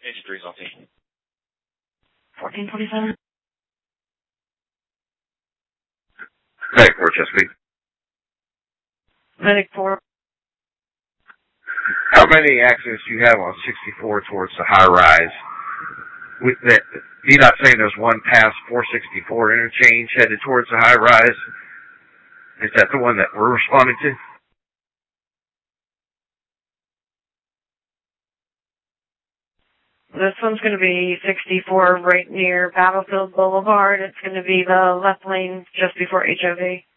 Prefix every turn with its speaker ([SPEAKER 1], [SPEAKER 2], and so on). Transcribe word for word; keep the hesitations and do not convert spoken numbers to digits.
[SPEAKER 1] Agent three's on team.
[SPEAKER 2] fourteen twenty-seven.
[SPEAKER 3] Medic four, Chesapeake.
[SPEAKER 2] Medic four.
[SPEAKER 3] How many accidents do you have on sixty-four towards the high rise? With that, you're not saying there's one past four sixty-four interchange headed towards the high rise? Is that the one that we're responding to?
[SPEAKER 2] This one's going to be sixty-four right near Battlefield Boulevard. It's going to be the left lane just before H O V.